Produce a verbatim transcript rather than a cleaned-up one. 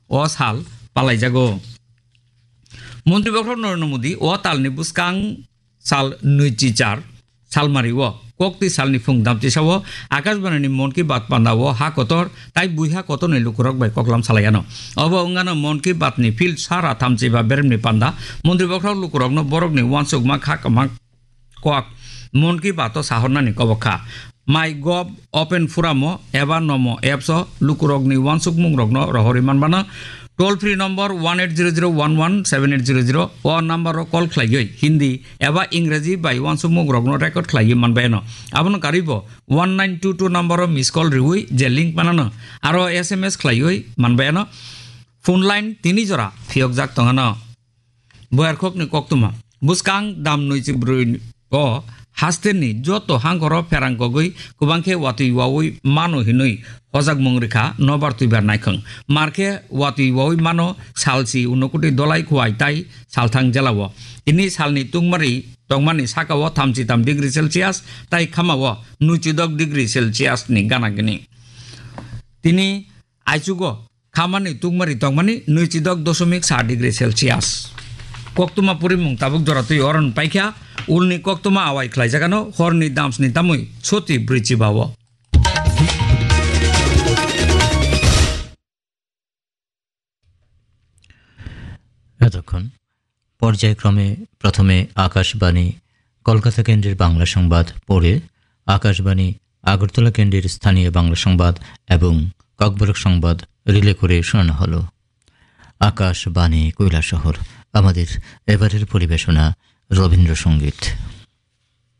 ও সাল পালাইজাগো মন্ত্রী বক্র নরেন্দ্র মোদী ও তালনি বুসকাং সাল নৈচি চার সালমারি ও কক্তি সালনি ফুং দামচি সাও আকাশবাণীনি মন কি বাত পান্দাও হা কতর তাই বুইহা কত नै লুকুরক বাই ককলাম সালায়ানো অব উঙ্গানো মন কি বাতনি ফিল সারা থামচি বা বেরেমনি পান্দা মন্ত্রী বক্র লুকুরকনো বরকনি ওয়ানসুক মা খা কামা কক মন কি বাত সাহরনানি কবখা মাই গভ ওপেন ফুরামো এবা নমো apps লুকুরকনি ওয়ানসুক মুংরকনো রহরি মানবানা toll free number one eight zero zero one one seven eight zero zero ও নাম্বার কল খাইयै হিন্দি এবা ইংরেজি বাই ওয়ানসুক মুংরকনো রেকর্ড খাইयै মানবায়নো আবনো Karib one nine two two নম্বর মিস কল রিউই যে লিঙ্ক বানানো আরো S M S খাইयै মানবায়নো phone line তিনি জোড়া ফিয়ক জাক তঙানো বয়ারখকনি কক্তমা বুসকাং দাম নৈচি ব্রুই ও হাস্তেরনি যত হাঙ্গর ফেরাঙ্গগৈ কুবাংখে ওয়াতুই ওয়াউই মানো হিনৈ হজাক মংরিখা নবার তুইবার নাইখং মারখে ওয়াতুই ওয়াউই মানো সালসি উনকুটি দলাই খুয়াই তাই সালথাং জেলাও ইনি সালনি তুংমারি তংমানি সাকাও থামচি তাম ডিগ্রি সেলসিয়াস তাই খামাও নুচিদক ডিগ্রি সেলসিয়াস নি গানাগিনি তিনি আইচুগ খামানি তুংমারি তংমানি নুচিদক দশমিক সাত ডিগ্রি সেলসিয়াস কক্তমা পরিমুং তাবুক জরা তুই অরণ পাইখা উলনি কক্তমা আওয়াই খ্লাই জাগানো হরনি দামসনি তামুই সতি ব্রিচি বাব এতক্ষণ পর্যায়ক্রমে প্রথমে আকাশবাণী কলকাতা কেন্দ্রের বাংলা সংবাদ পড়ে আকাশবাণী আগরতলা কেন্দ্রের স্থানীয় বাংলা সংবাদ এবং ককবরক সংবাদ রিলে করে শোনানো হলো। আকাশবাণী কৈলাসহর। আমাদের এবারের পরিবেশনা রবীন্দ্রসঙ্গীত।